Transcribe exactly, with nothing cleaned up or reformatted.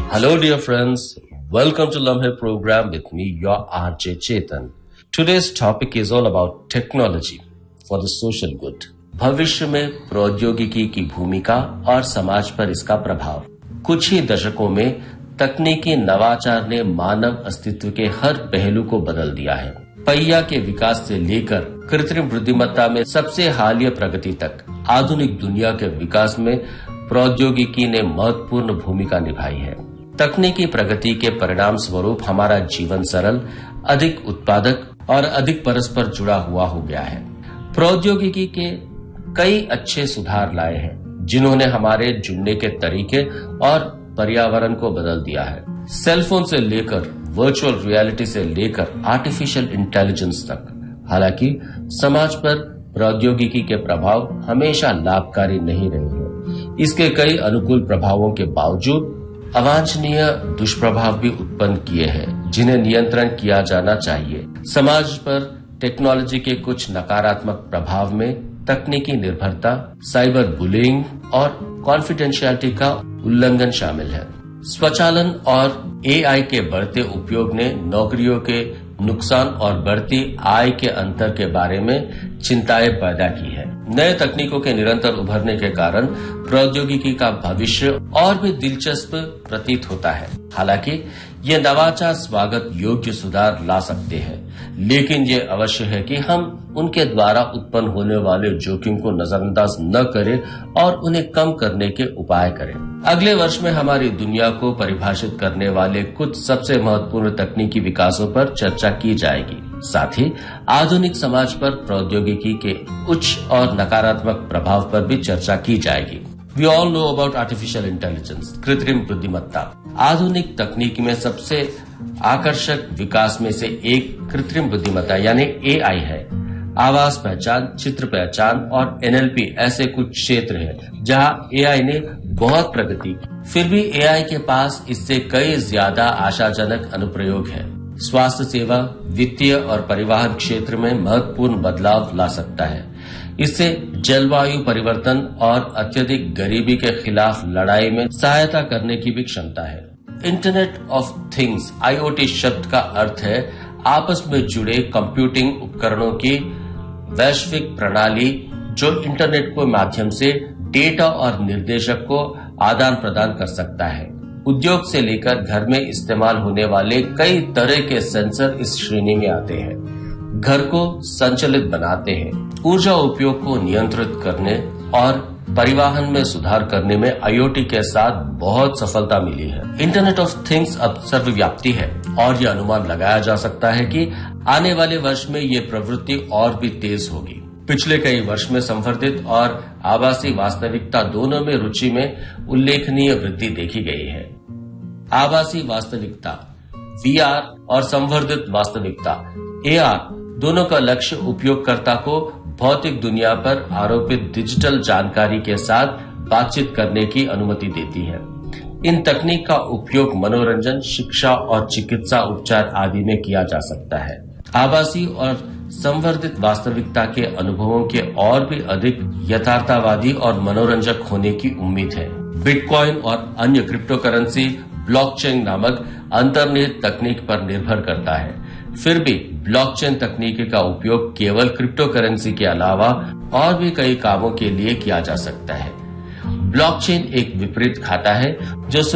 Hello, dear friends. Welcome to Lamhe program with me, your R J Chetan. Today's topic is all about technology for the social good. भविष्य में प्रौद्योगिकी की भूमिका और समाज पर इसका प्रभाव। कुछ ही दशकों में तकनीकी नवाचार ने मानव अस्तित्व के हर पहलू को बदल दिया है। पहिया के विकास से लेकर कृत्रिम बुद्धिमत्ता में सबसे हालिया प्रगति तक आधुनिक दुनिया के विकास में प्रौद्योगिकी ने महत्वपूर्ण भूमिका निभाई है। तकनीकी प्रगति के परिणाम स्वरूप हमारा जीवन सरल, अधिक उत्पादक और अधिक परस्पर जुड़ा हुआ हो गया है। प्रौद्योगिकी के कई अच्छे सुधार लाए हैं, जिन्होंने हमारे जुड़ने के तरीके और पर्यावरण को बदल दिया है। सेलफोन से लेकर वर्चुअल रियलिटी से लेकर आर्टिफिशियल इंटेलिजेंस तक। हालांकि समाज पर प्रौद्योगिकी के प्रभाव हमेशा लाभकारी नहीं रहे हैं। इसके कई अनुकूल प्रभावों के बावजूद अवांछनीय दुष्प्रभाव भी उत्पन्न किए हैं, जिन्हें नियंत्रण किया जाना चाहिए। समाज पर टेक्नोलॉजी के कुछ नकारात्मक प्रभाव में तकनीकी निर्भरता, साइबर बुलिंग और कॉन्फिडेंशियलिटी का उल्लंघन शामिल है। स्वचालन और एआई के बढ़ते उपयोग ने नौकरियों के नुकसान और बढ़ती आय के अंतर के बारे में चिंताएं पैदा की है। नए तकनीकों के निरंतर उभरने के कारण प्रौद्योगिकी का भविष्य और भी दिलचस्प प्रतीत होता है। हालांकि ये नवाचार स्वागत योग्य सुधार ला सकते हैं, लेकिन ये अवश्य है कि हम उनके द्वारा उत्पन्न होने वाले जोखिम को नजरअंदाज न करें और उन्हें कम करने के उपाय करें। अगले वर्ष में हमारी दुनिया को परिभाषित करने वाले कुछ सबसे महत्वपूर्ण तकनीकी विकासों पर चर्चा की जाएगी। साथ ही आधुनिक समाज पर प्रौद्योगिकी के उच्च और नकारात्मक प्रभाव पर भी चर्चा की जाएगी। We all know about artificial intelligence, कृत्रिम बुद्धिमत्ता। आधुनिक तकनीक में सबसे आकर्षक विकास में से एक कृत्रिम बुद्धिमत्ता यानी एआई है। आवाज पहचान, चित्र पहचान और एनएलपी ऐसे कुछ क्षेत्र हैं जहां एआई ने बहुत प्रगति की। फिर भी एआई के पास इससे कई ज्यादा आशाजनक अनुप्रयोग हैं। स्वास्थ्य सेवा, वित्तीय और परिवहन क्षेत्र में महत्वपूर्ण बदलाव ला सकता है। इससे जलवायु परिवर्तन और अत्यधिक गरीबी के खिलाफ लड़ाई में सहायता करने की भी क्षमता है। इंटरनेट ऑफ थिंग्स आईओटी शब्द का अर्थ है आपस में जुड़े कंप्यूटिंग उपकरणों की वैश्विक प्रणाली, जो इंटरनेट के माध्यम से डेटा और निर्देशक को आदान प्रदान कर सकता है। उद्योग से लेकर घर में इस्तेमाल होने वाले कई तरह के सेंसर इस श्रेणी में आते हैं। घर को संचालित बनाते हैं, ऊर्जा उपयोग को नियंत्रित करने और परिवहन में सुधार करने में आईओटी के साथ बहुत सफलता मिली है। इंटरनेट ऑफ थिंग्स अब सर्वव्यापी है और यह अनुमान लगाया जा सकता है कि आने वाले वर्ष में ये प्रवृत्ति और भी तेज होगी। पिछले कई वर्ष में संवर्धित और आभासी वास्तविकता दोनों में रुचि में उल्लेखनीय वृद्धि देखी गई है। आभासी वास्तविकता वीआर और संवर्धित वास्तविकता एआर दोनों का लक्ष्य उपयोगकर्ता को भौतिक दुनिया पर आरोपित डिजिटल जानकारी के साथ बातचीत करने की अनुमति देती है। इन तकनीक का उपयोग मनोरंजन, शिक्षा और चिकित्सा उपचार आदि में किया जा सकता है। आभासी और संवर्धित वास्तविकता के अनुभवों के और भी अधिक यथार्थवादी और मनोरंजक होने की उम्मीद है। बिटकॉइन और अन्य क्रिप्टो करेंसी ब्लॉकचेन नामक अंतर्निहित तकनीक पर निर्भर करता है। फिर भी ब्लॉकचेन तकनीक का उपयोग केवल क्रिप्टो करेंसी के अलावा और भी कई कामों के लिए किया जा सकता है। ब्लॉकचेन एक विपरीत खाता है जो